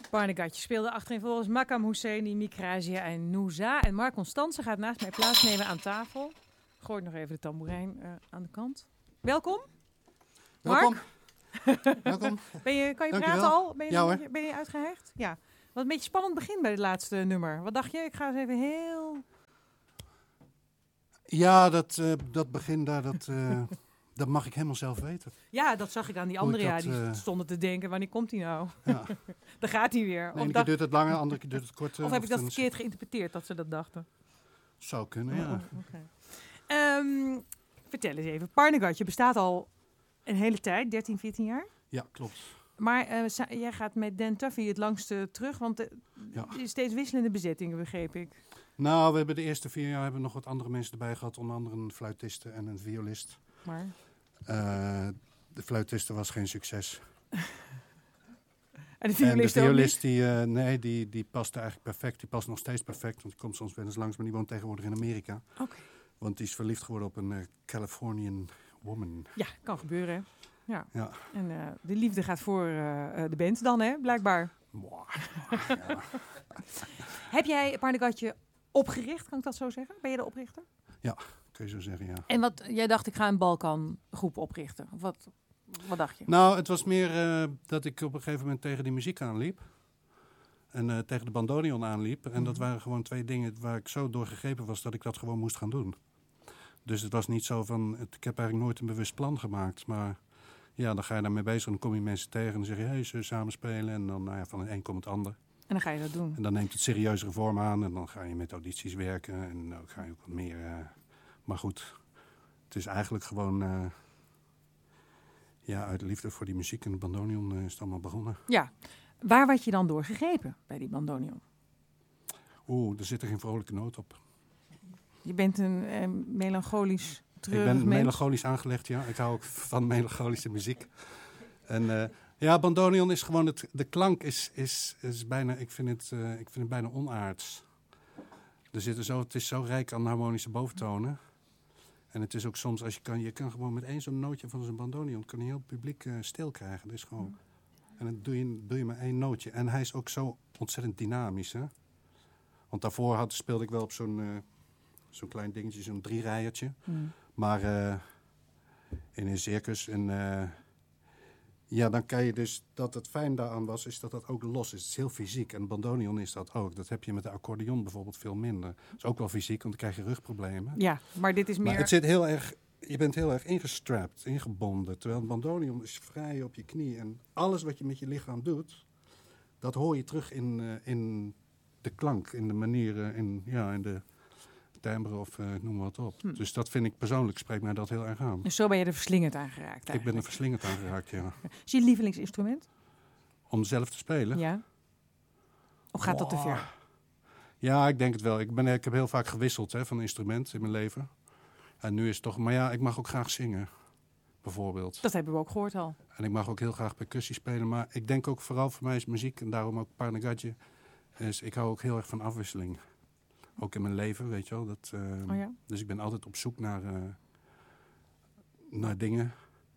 Barnegatje speelde achterin volgens Makam Husseini, Mikrazia en Nouza. En Mark Constance gaat naast mij plaatsnemen aan tafel. Gooit nog even de tamboerijn aan de kant. Welkom. Welkom. Mark. Welkom. Kan je praten Dankjewel. al? Ja, Ben je uitgehecht? Ja. Wat een beetje spannend begin bij het laatste nummer. Wat dacht je? Ik ga eens even heel... Ja, dat begin daar, dat mag ik helemaal zelf weten. Ja, dat zag ik aan die anderen. dat, Die stonden te denken, wanneer komt hij nou? Ja. Daar gaat hij weer. De ene keer duurt het langer, de andere keer duurt het korter. Of heb ik dat verkeerd geïnterpreteerd, dat ze dat dachten? Zou kunnen, ja. Okay. Vertel eens even. Barnegatje bestaat al een hele tijd, 13, 14 jaar. Ja, klopt. Maar jij gaat met Dan Tuffy het langste terug, want er is steeds wisselende bezettingen, begreep ik. Nou, we hebben de eerste 4 jaar hebben nog wat andere mensen erbij gehad. Onder andere een fluitiste en een violist. Maar? De fluitiste was geen succes. En de violist die paste eigenlijk perfect. Die past nog steeds perfect, want die komt soms wel eens langs. Maar die woont tegenwoordig in Amerika. Oké. Want die is verliefd geworden op een Californian woman. Ja, kan gebeuren, hè? Ja. Ja. En de liefde gaat voor de band dan, hè? Blijkbaar. Ja. Heb jij Barnegatje opgericht, kan ik dat zo zeggen? Ben je de oprichter? Ja, kun je zo zeggen, ja. En jij dacht, ik ga een Balkangroep oprichten. Of wat dacht je? Nou, het was meer dat ik op een gegeven moment tegen die muziek aanliep. En tegen de bandoneon aanliep. En dat waren gewoon 2 dingen waar ik zo door gegrepen was dat ik dat gewoon moest gaan doen. Dus het was niet zo van, ik heb eigenlijk nooit een bewust plan gemaakt. Maar ja, dan ga je daarmee bezig en dan kom je mensen tegen en dan zeg je, hey, zullen we samen spelen? En dan van het een komt het ander. En dan ga je dat doen. En dan neemt het serieuzere vorm aan en dan ga je met audities werken. En dan ga je ook wat meer... maar goed, het is eigenlijk gewoon... uit liefde voor die muziek en de bandoneon is het allemaal begonnen. Ja, waar werd je dan door gegrepen bij die bandoneon? Er zit er geen vrolijke noot op. Je bent een melancholisch, treurig Ik ben mens. melancholisch aangelegd, ja. Ik hou ook van melancholische muziek. En bandoneon is gewoon... De klank is bijna... Ik vind het bijna onaards. Het is zo rijk aan harmonische boventonen. En het is ook soms, als je kan gewoon met één zo'n nootje van zo'n bandoneon... kan je heel het publiek stil krijgen. Dat is gewoon... En dan doe je maar 1 nootje. En hij is ook zo ontzettend dynamisch, hè. Want daarvoor speelde ik wel op zo'n klein dingetje, zo'n 3-rijertje. Maar in een circus. En dan kan je dus, dat het fijn daaraan was, is dat ook los is. Het is heel fysiek. En bandoneon is dat ook. Dat heb je met de accordeon bijvoorbeeld veel minder. Dat is ook wel fysiek, want dan krijg je rugproblemen. Ja, maar dit is meer... Maar het zit heel erg... Je bent heel erg ingestrapt, ingebonden. Terwijl een bandoneon is vrij op je knie. En alles wat je met je lichaam doet, dat hoor je terug in de klank, in de manier, in de timbre of noem maar wat op. Dus dat vind ik persoonlijk, spreekt mij dat heel erg aan. Dus zo ben je er verslingerd aan geraakt eigenlijk. Ik ben er verslingerd aan geraakt, ja. Is je lievelingsinstrument? Om zelf te spelen? Ja. Of gaat dat te ver? Ja, ik denk het wel. Ik heb heel vaak gewisseld van instrument in mijn leven. En nu is het toch... Maar ja, ik mag ook graag zingen, bijvoorbeeld. Dat hebben we ook gehoord al. En ik mag ook heel graag percussie spelen. Maar ik denk ook vooral voor mij is muziek, en daarom ook Barnegatje, ik hou ook heel erg van afwisseling. Ook in mijn leven, weet je wel. Dus ik ben altijd op zoek naar dingen.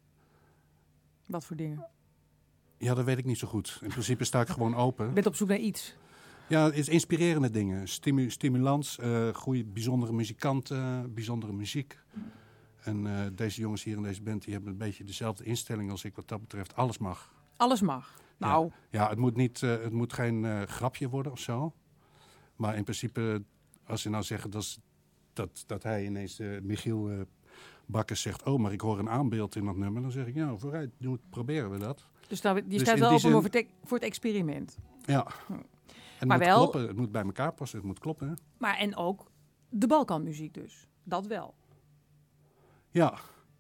Wat voor dingen? Ja, dat weet ik niet zo goed. In principe sta ik gewoon open. Je bent op zoek naar iets? Ja, het is inspirerende dingen. Stimulans, goede, bijzondere muzikanten, bijzondere muziek. En deze jongens hier in deze band, die hebben een beetje dezelfde instelling als ik wat dat betreft. Alles mag. Alles mag? Nou... Ja, het moet geen grapje worden of zo. Maar in principe, als je nou zegt dat hij ineens, Michiel Bakkers zegt... oh, maar ik hoor een aanbeeld in dat nummer. Dan zeg ik, ja, vooruit, proberen we dat. Dus je staat wel open voor het experiment? Ja. En het moet kloppen, het moet bij elkaar passen, het moet kloppen. Hè? Maar en ook de Balkanmuziek dus, dat wel? Ja,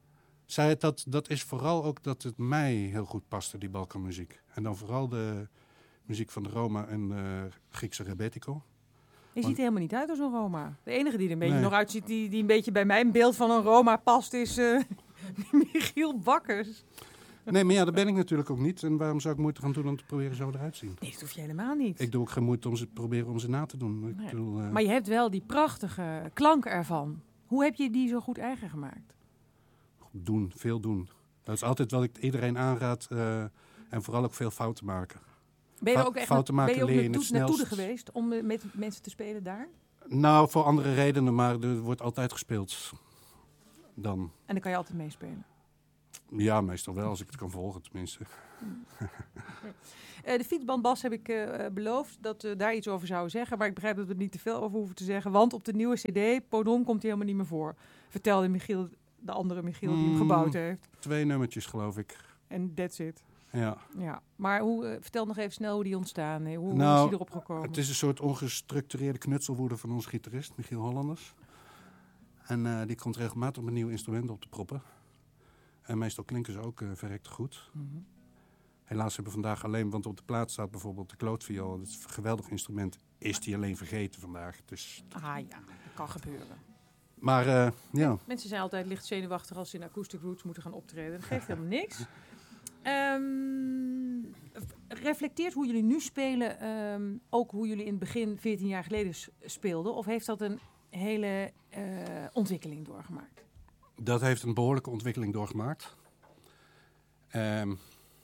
dat is vooral ook dat het mij heel goed paste, die Balkanmuziek. En dan vooral de muziek van de Roma en Griekse rebetiko. Je ziet er helemaal niet uit als een Roma. De enige die er een beetje nog uitziet, die een beetje bij mijn beeld van een Roma past, is Michiel Bakkers. Nee, maar ja, dat ben ik natuurlijk ook niet. En waarom zou ik moeite gaan doen om te proberen zo eruit te zien? Nee, dat hoef je helemaal niet. Ik doe ook geen moeite om ze na te doen. Nee. Ik bedoel, maar je hebt wel die prachtige klank ervan. Hoe heb je die zo goed eigen gemaakt? Veel doen. Dat is altijd wat ik iedereen aanraad. En vooral ook veel fouten maken. Ben je er ook echt fouten maken ben je leer je ook het naartoe snelst. geweest om met mensen te spelen daar? Nou, voor andere redenen, maar er wordt altijd gespeeld. Dan. En dan kan je altijd meespelen. Ja, meestal wel, als ik het kan volgen tenminste. De fietsbandbas heb ik beloofd dat we daar iets over zouden zeggen. Maar ik begrijp dat we er niet te veel over hoeven te zeggen. Want op de nieuwe cd, Podom, komt hij helemaal niet meer voor. Vertelde Michiel, de andere Michiel die hem gebouwd heeft. 2 nummertjes, geloof ik. En that's it. Ja. Ja. Maar vertel nog even snel hoe die ontstaan. Hoe is Nou, die erop gekomen? Het is een soort ongestructureerde knutselwoede van onze gitarist, Michiel Hollanders. En die komt regelmatig met nieuwe instrumenten op te proppen. En meestal klinken ze ook verrekt goed. Mhm. Helaas hebben we vandaag alleen, want op de plaat staat bijvoorbeeld de klootviool. Dat is een geweldig instrument. Is die alleen vergeten vandaag. Dus... Ah ja, dat kan gebeuren. Maar ja. Mensen zijn altijd licht zenuwachtig als ze in Acoustic Roots moeten gaan optreden. Dat geeft helemaal niks. Reflecteert hoe jullie nu spelen ook hoe jullie in het begin 14 jaar geleden speelden? Of heeft dat een hele ontwikkeling doorgemaakt? Dat heeft een behoorlijke ontwikkeling doorgemaakt. En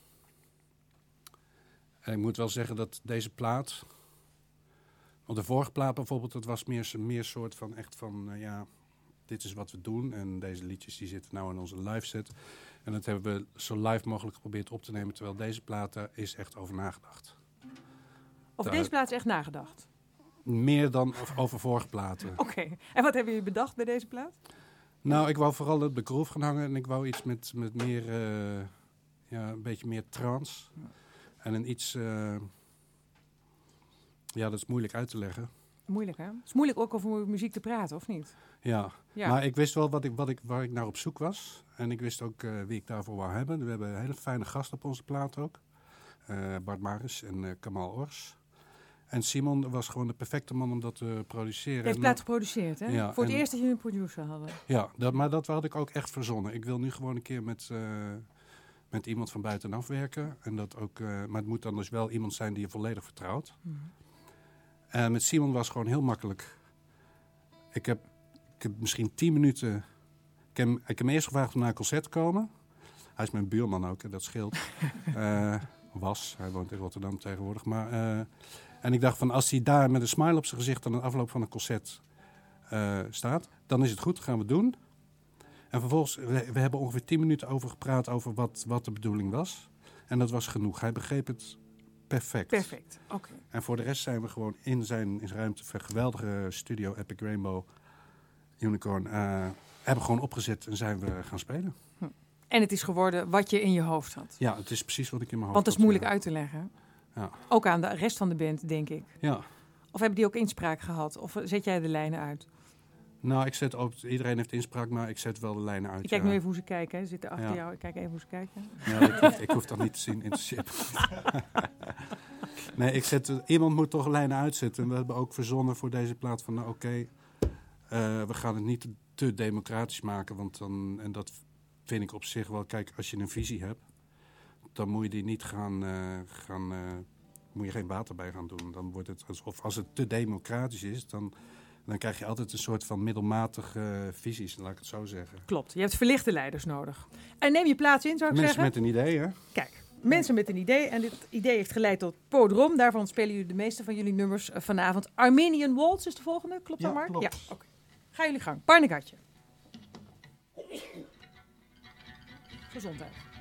ik moet wel zeggen dat deze plaat... Want de vorige plaat bijvoorbeeld, dat was meer soort van echt van... ja, dit is wat we doen. En deze liedjes die zitten nou in onze live set. En dat hebben we zo live mogelijk geprobeerd op te nemen. Terwijl deze plaat, daar is echt over nagedacht. Over deze plaat is echt nagedacht? Meer dan over vorige platen. Oké. En wat hebben jullie bedacht bij deze plaat? Nou, ik wou vooral op de groove gaan hangen. En ik wou iets met meer... een beetje meer trance. Ja. En een iets... ja, dat is moeilijk uit te leggen. Moeilijk, hè? Het is moeilijk ook over muziek te praten, of niet? Ja. Maar ik wist wel waar ik naar op zoek was. En ik wist ook wie ik daarvoor wou hebben. We hebben een hele fijne gast op onze plaat ook. Bart Maris en Kamal Ors. En Simon was gewoon de perfecte man om dat te produceren. Je heeft de plaat geproduceerd, hè? Ja, voor het eerst dat jullie een producer hadden. Ja, maar dat had ik ook echt verzonnen. Ik wil nu gewoon een keer met iemand van buitenaf werken. En dat ook, maar het moet dan dus wel iemand zijn die je volledig vertrouwt. En met Simon was het gewoon heel makkelijk. Ik heb misschien 10 minuten... Ik heb hem eerst gevraagd om naar een concert te komen. Hij is mijn buurman ook, dat scheelt. Hij woont in Rotterdam tegenwoordig. Maar, en ik dacht van, als hij daar met een smile op zijn gezicht aan de afloop van een concert staat, dan is het goed, dat gaan we doen. En vervolgens, we hebben ongeveer 10 minuten over gepraat over wat de bedoeling was. En dat was genoeg. Hij begreep het perfect. Perfect, oké. En voor de rest zijn we gewoon in zijn ruimte, geweldige studio, Epic Rainbow, Unicorn, hebben gewoon opgezet en zijn we gaan spelen. En het is geworden wat je in je hoofd had. Ja, het is precies wat ik in mijn hoofd had. Want dat is moeilijk uit te leggen. Ja. Ook aan de rest van de band, denk ik. Ja. Of hebben die ook inspraak gehad? Of zet jij de lijnen uit? Nou, iedereen heeft inspraak, maar ik zet wel de lijnen uit. Ik kijk nu even hoe ze kijken. Ze zitten achter jou. Ik kijk even hoe ze kijken. Ja, ik hoef dat niet te zien. Interesseert Nee, iemand moet toch lijnen uitzetten. We hebben ook verzonnen voor deze plaat van, nou oké, we gaan het niet te democratisch maken. Want dan, en dat vind ik op zich wel, kijk, als je een visie hebt, dan moet je die niet moet je geen water bij gaan doen. Dan wordt het, of als het te democratisch is, dan krijg je altijd een soort van middelmatige visies, laat ik het zo zeggen. Klopt, je hebt verlichte leiders nodig. En neem je plaats in, zou ik Mensen zeggen. met een idee, hè? Kijk, mensen met een idee. En dit idee heeft geleid tot Podrom. Daarvan spelen jullie de meeste van jullie nummers vanavond. Armenian Waltz is de volgende, klopt dat, Mark? Klopt. Ja, oké. Ga jullie gang. Parnegatje. Gezondheid.